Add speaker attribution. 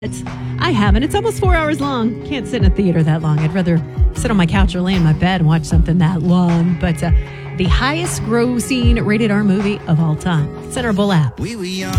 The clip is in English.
Speaker 1: I haven't. It's almost 4 hours long. Can't sit in a theater that long. I'd rather sit on my couch or lay in my bed and watch something that long. But the highest grossing rated R movie of all time. It's in our Bull app.
Speaker 2: We were young